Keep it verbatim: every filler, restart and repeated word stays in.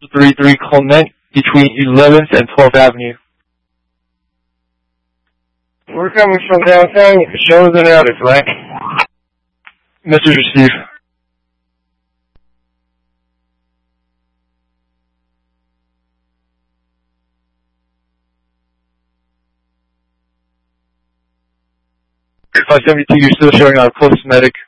thirty-three Clement between eleventh and twelfth Avenue. We're coming from downtown. Shows and out, flight. Message received. five seventy-two, you're still showing our close medic.